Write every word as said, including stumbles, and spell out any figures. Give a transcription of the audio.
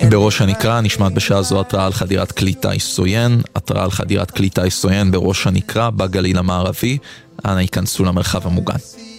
בראש הנקרה נשמעת בשעה זו התראה על חדירת כלי טיס סוין, התראה על חדירת כלי טיס סוין בראש הנקרה בגליל המערבי, אנא ייכנסו למרחב המוגן.